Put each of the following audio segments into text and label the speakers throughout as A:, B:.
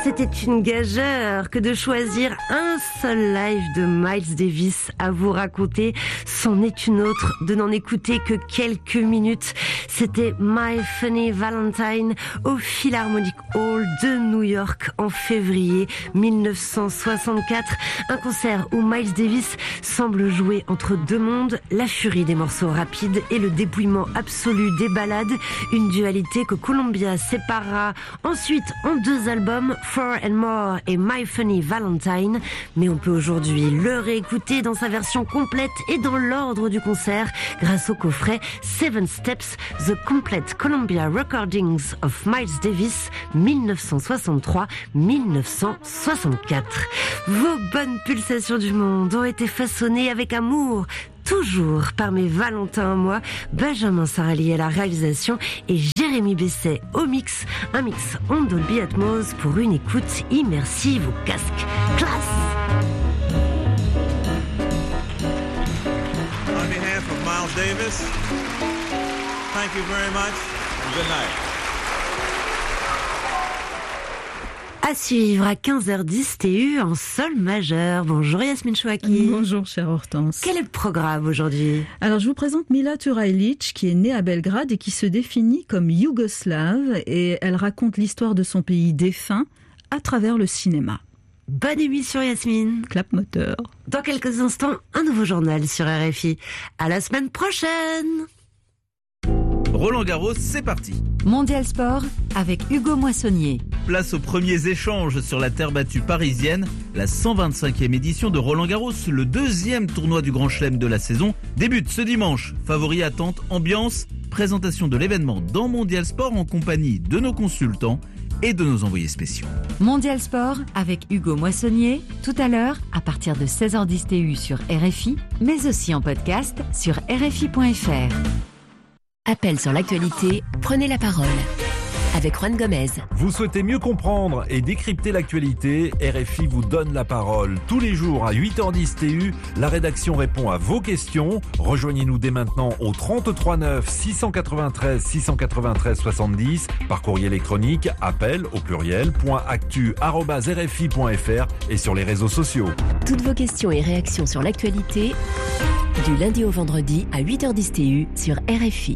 A: c'était une gageure que de choisir un seul live de Miles Davis à vous raconter. C'en est une autre de n'en écouter que quelques minutes. C'était My Funny Valentine au Philharmonic Hall de New York en février 1964. Un concert où Miles Davis semble jouer entre deux mondes, la furie des morceaux rapides et le dépouillement absolu des ballades. Une dualité que Columbia séparera ensuite en deux albums, Four and More et My Funny Valentine. Mais on peut aujourd'hui le réécouter dans sa version complète et dans l'ordre du concert grâce au coffret Seven Steps, The Complete Columbia Recordings of Miles Davis 1963-1964. Vos bonnes pulsations du monde ont été façonnées avec amour, toujours par mes Valentins, moi, Benjamin Sarali à la réalisation et Jérémy Besset au mix. Un mix en Dolby Atmos pour une écoute immersive au casque. Classe!
B: On behalf of Miles Davis, thank you very much and good night.
A: À suivre à 15h10 TU en sol majeur. Bonjour Yasmine Chouaki.
C: Bonjour chère Hortense.
A: Quel est le programme aujourd'hui ?
C: Alors je vous présente Mila Turajlic qui est née à Belgrade et qui se définit comme yougoslave et elle raconte l'histoire de son pays défunt à travers le cinéma.
A: Bonne émission Yasmine.
C: Clap moteur.
A: Dans quelques instants, un nouveau journal sur RFI. À la semaine prochaine.
D: Roland Garros, c'est parti.
E: Mondial Sport avec Hugo Moissonnier.
D: Place aux premiers échanges sur la terre battue parisienne. La 125e édition de Roland Garros, le deuxième tournoi du Grand Chelem de la saison, débute ce dimanche. Favoris, attente, ambiance, présentation de l'événement dans Mondial Sport en compagnie de nos consultants et de nos envoyés spéciaux.
E: Mondial Sport avec Hugo Moissonnier, tout à l'heure à partir de 16h10 TU sur RFI, mais aussi en podcast sur RFI.fr.
F: Appel sur l'actualité, prenez la parole. Avec Juan Gomez.
G: Vous souhaitez mieux comprendre et décrypter l'actualité, RFI vous donne la parole. Tous les jours à 8h10 TU, la rédaction répond à vos questions. Rejoignez-nous dès maintenant au 33 9 693 693 70 par courrier électronique, appel au pluriel, .actu@rfi.fr et sur les réseaux sociaux.
F: Toutes vos questions et réactions sur l'actualité, du lundi au vendredi à 8h10 TU sur RFI.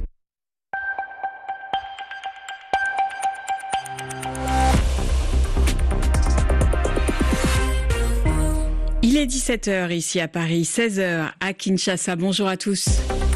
H: Il est 17h ici à Paris, 16h à Kinshasa. Bonjour à tous.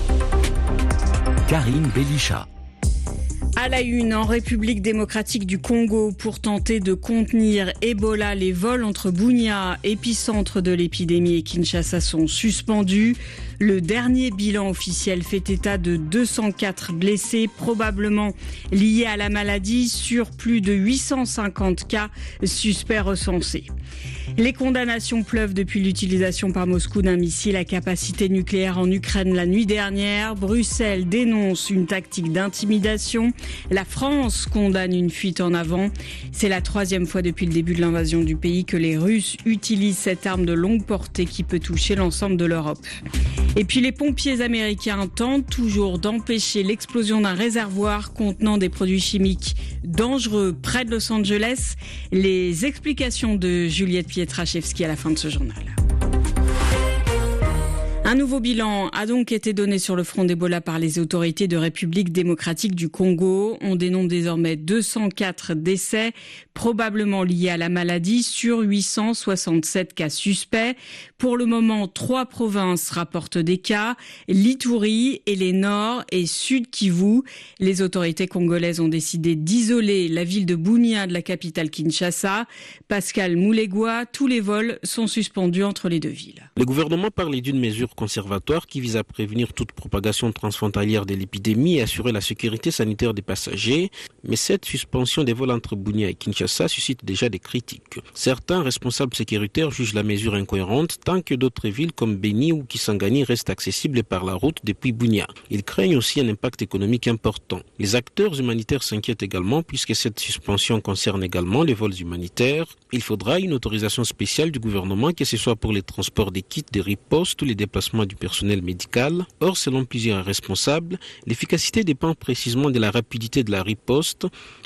I: Karine Belisha.
H: À la une, en République démocratique du Congo, pour tenter de contenir Ebola, les vols entre Bunia, épicentre de l'épidémie, et Kinshasa sont suspendus. Le dernier bilan officiel fait état de 204 blessés, probablement liés à la maladie, sur plus de 850 cas suspects recensés. Les condamnations pleuvent depuis l'utilisation par Moscou d'un missile à capacité nucléaire en Ukraine la nuit dernière. Bruxelles dénonce une tactique d'intimidation. La France condamne une fuite en avant. C'est la troisième fois depuis le début de l'invasion du pays que les Russes utilisent cette arme de longue portée qui peut toucher l'ensemble de l'Europe. Et puis les pompiers américains tentent toujours d'empêcher l'explosion d'un réservoir contenant des produits chimiques dangereux près de Los Angeles. Les explications de Juliette Pietraszewski à la fin de ce journal. Un nouveau bilan a donc été donné sur le front d'Ebola par les autorités de République démocratique du Congo. On dénombre désormais 204 décès, probablement liés à la maladie, sur 867 cas suspects. Pour le moment, 3 provinces rapportent des cas, l'Ituri et les Nord et Sud Kivu. Les autorités congolaises ont décidé d'isoler la ville de Bunia de la capitale Kinshasa. Pascal Moulegua, tous les vols sont suspendus entre les deux villes.
J: Le gouvernement parlait d'une mesure conservatoire qui vise à prévenir toute propagation transfrontalière de l'épidémie et assurer la sécurité sanitaire des passagers. Mais cette suspension des vols entre Bunia et Kinshasa suscite déjà des critiques. Certains responsables sécuritaires jugent la mesure incohérente tant que d'autres villes comme Beni ou Kisangani restent accessibles par la route depuis Bunia. Ils craignent aussi un impact économique important. Les acteurs humanitaires s'inquiètent également puisque cette suspension concerne également les vols humanitaires. Il faudra une autorisation spéciale du gouvernement, que ce soit pour les transports des kits de riposte ou les déplacements du personnel médical. Or, selon plusieurs responsables, l'efficacité dépend précisément de la rapidité de la riposte.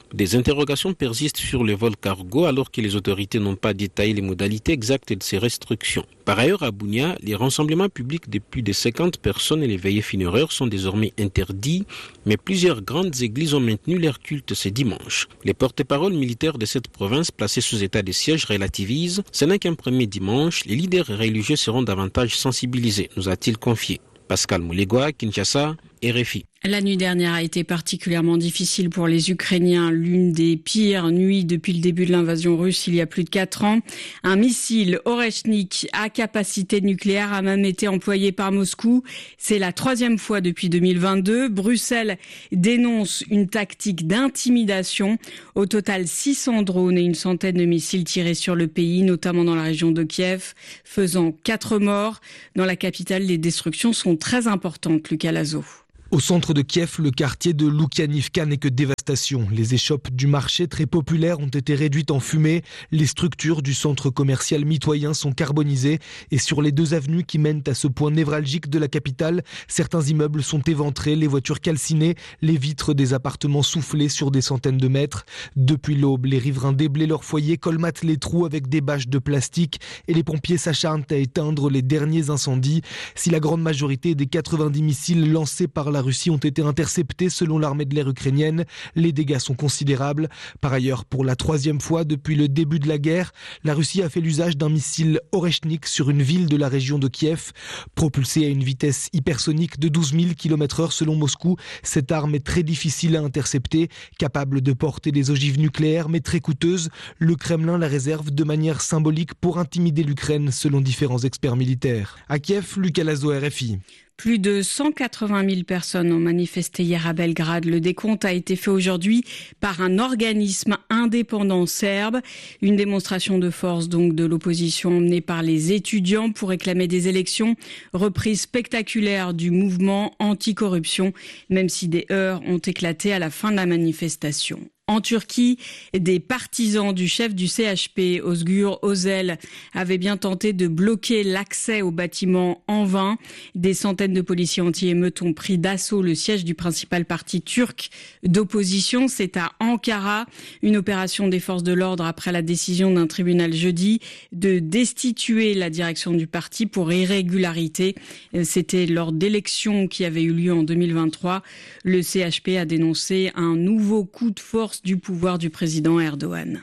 J: Des interrogations persistent sur les vols cargo alors que les autorités n'ont pas détaillé les modalités exactes de ces restrictions. Par ailleurs, à Bunia, les rassemblements publics de plus de 50 personnes et les veillées funéraires sont désormais interdits, mais plusieurs grandes églises ont maintenu leur culte ce dimanche. Les porte-paroles militaires de cette province placée sous état de siège relativisent. Ce n'est qu'un premier dimanche, les leaders religieux seront davantage sensibilisés, nous a-t-il confié. Pascal Moulegua, Kinshasa, RFI.
H: La nuit dernière a été particulièrement difficile pour les Ukrainiens, l'une des pires nuits depuis le début de l'invasion russe il y a plus de 4 ans. Un missile Oreshnik à capacité nucléaire a même été employé par Moscou. C'est la 3e fois depuis 2022. Bruxelles dénonce une tactique d'intimidation. Au total, 600 drones et une centaine de missiles tirés sur le pays, notamment dans la région de Kiev, faisant 4 morts. Dans la capitale, les destructions sont très importantes, Lucas Lazo.
I: Au centre de Kiev, le quartier de Loukianivka n'est que dévastation. Les échoppes du marché très populaires ont été réduites en fumée. Les structures du centre commercial mitoyen sont carbonisées. Et sur les 2 avenues qui mènent à ce point névralgique de la capitale, certains immeubles sont éventrés, les voitures calcinées, les vitres des appartements soufflées sur des centaines de mètres. Depuis l'aube, les riverains déblaient leurs foyers, colmatent les trous avec des bâches de plastique et les pompiers s'acharnent à éteindre les derniers incendies. Si la grande majorité des 90 missiles lancés par la Russie ont été interceptés selon l'armée de l'air ukrainienne, les dégâts sont considérables. Par ailleurs, pour la 3e fois depuis le début de la guerre, la Russie a fait l'usage d'un missile Oreshnik sur une ville de la région de Kiev. Propulsée à une vitesse hypersonique de 12 000 km/h selon Moscou, cette arme est très difficile à intercepter, capable de porter des ogives nucléaires mais très coûteuse. Le Kremlin la réserve de manière symbolique pour intimider l'Ukraine selon différents experts militaires. À Kiev, Lucas Lazo, RFI.
H: Plus de 180 000 personnes ont manifesté hier à Belgrade. Le décompte a été fait aujourd'hui par un organisme indépendant serbe. Une démonstration de force donc de l'opposition emmenée par les étudiants pour réclamer des élections. Reprise spectaculaire du mouvement anticorruption, même si des heurts ont éclaté à la fin de la manifestation. En Turquie, des partisans du chef du CHP, Özgür Özel, avaient bien tenté de bloquer l'accès au bâtiment en vain. Des centaines de policiers anti-émeutes ont pris d'assaut le siège du principal parti turc d'opposition. C'est à Ankara, une opération des forces de l'ordre après la décision d'un tribunal jeudi de destituer la direction du parti pour irrégularité. C'était lors d'élections qui avaient eu lieu en 2023. Le CHP a dénoncé un nouveau coup de force du pouvoir du président Erdogan.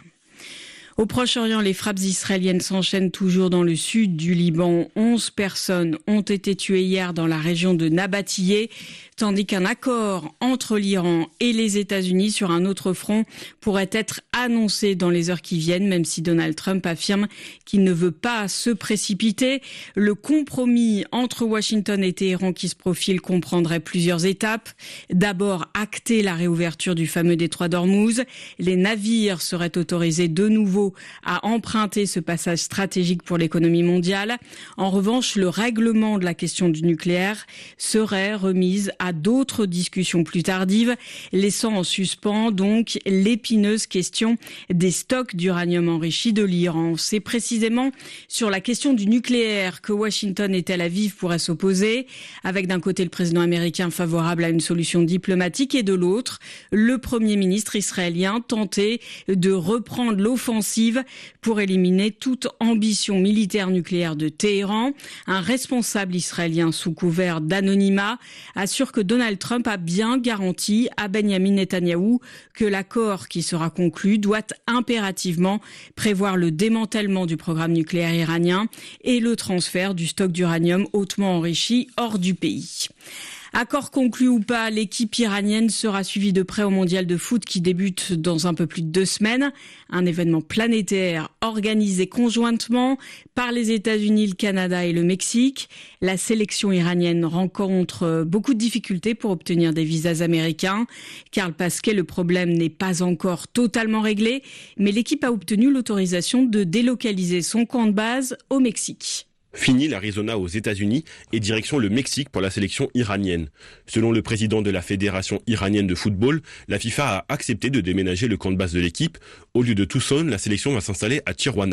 H: Au Proche-Orient, les frappes israéliennes s'enchaînent toujours dans le sud du Liban. 11 personnes ont été tuées hier dans la région de Nabatiyeh, tandis qu'un accord entre l'Iran et les États-Unis sur un autre front pourrait être annoncé dans les heures qui viennent, même si Donald Trump affirme qu'il ne veut pas se précipiter. Le compromis entre Washington et Téhéran qui se profile comprendrait plusieurs étapes. D'abord, acter la réouverture du fameux détroit d'Ormuz. Les navires seraient autorisés de nouveau à emprunter ce passage stratégique pour l'économie mondiale. En revanche, le règlement de la question du nucléaire serait remis à d'autres discussions plus tardives, laissant en suspens donc l'épineuse question des stocks d'uranium enrichi de l'Iran. C'est précisément sur la question du nucléaire que Washington et Tel Aviv pourraient s'opposer, avec d'un côté le président américain favorable à une solution diplomatique et de l'autre, le Premier ministre israélien tenté de reprendre l'offensive pour éliminer toute ambition militaire nucléaire de Téhéran. Un responsable israélien sous couvert d'anonymat assure que Donald Trump a bien garanti à Benjamin Netanyahou que l'accord qui sera conclu doit impérativement prévoir le démantèlement du programme nucléaire iranien et le transfert du stock d'uranium hautement enrichi hors du pays. Accord conclu ou pas, l'équipe iranienne sera suivie de près au mondial de foot qui débute dans un peu plus de 2 semaines. Un événement planétaire organisé conjointement par les États-Unis, le Canada et le Mexique. La sélection iranienne rencontre beaucoup de difficultés pour obtenir des visas américains. Karl Pasquet, le problème n'est pas encore totalement réglé, mais l'équipe a obtenu l'autorisation de délocaliser son camp de base au Mexique.
K: Fini l'Arizona aux États-Unis et direction le Mexique pour la sélection iranienne. Selon le président de la Fédération iranienne de football, la FIFA a accepté de déménager le camp de base de l'équipe. Au lieu de Tucson, la sélection va s'installer à Tijuana.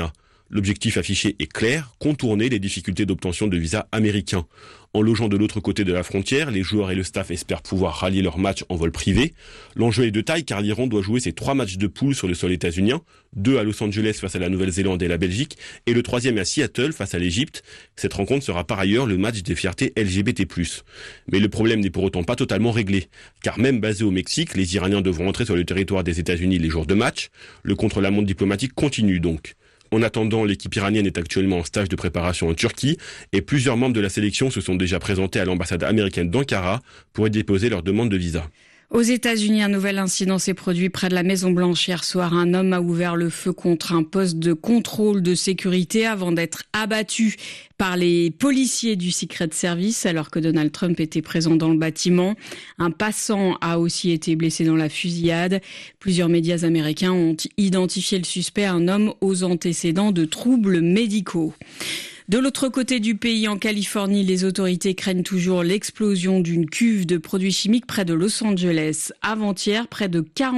K: L'objectif affiché est clair, contourner les difficultés d'obtention de visas américains. En logeant de l'autre côté de la frontière, les joueurs et le staff espèrent pouvoir rallier leurs matchs en vol privé. L'enjeu est de taille car l'Iran doit jouer ses 3 matchs de poule sur le sol états-unien, 2 à Los Angeles face à la Nouvelle-Zélande et la Belgique, et le 3e à Seattle face à l'Égypte. Cette rencontre sera par ailleurs le match des fiertés LGBT+. Mais le problème n'est pour autant pas totalement réglé, car même basés au Mexique, les Iraniens devront entrer sur le territoire des États-Unis les jours de match. Le contre-la-montre diplomatique continue donc. En attendant, l'équipe iranienne est actuellement en stage de préparation en Turquie et plusieurs membres de la sélection se sont déjà présentés à l'ambassade américaine d'Ankara pour y déposer leur demande de visa.
H: Aux États-Unis, un nouvel incident s'est produit près de la Maison-Blanche hier soir. Un homme a ouvert le feu contre un poste de contrôle de sécurité avant d'être abattu par les policiers du Secret Service alors que Donald Trump était présent dans le bâtiment. Un passant a aussi été blessé dans la fusillade. Plusieurs médias américains ont identifié le suspect, un homme aux antécédents de troubles médicaux. De l'autre côté du pays, en Californie, les autorités craignent toujours l'explosion d'une cuve de produits chimiques près de Los Angeles. Avant-hier, près de 40